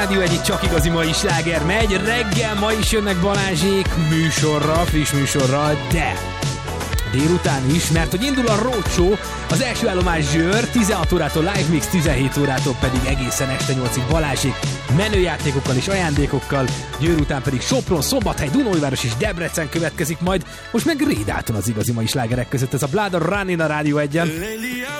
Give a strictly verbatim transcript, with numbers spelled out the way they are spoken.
Rádió egyik csak igazi mai sláger megy, reggel ma is jönnek Balázsék műsorra, friss műsorral, de délután is, mert hogy indul a Roadshow, az első állomás Győr, tizenhat órától Live Mix, tizenhét órától pedig egészen este nyolcig Balázsék menőjátékokkal és ajándékokkal, Győr után pedig Sopron, Szombathely, Dunaújváros és Debrecen következik majd, most meg Rédáton az igazi mai slágerek között, ez a Blood Run in a Rádió egyen.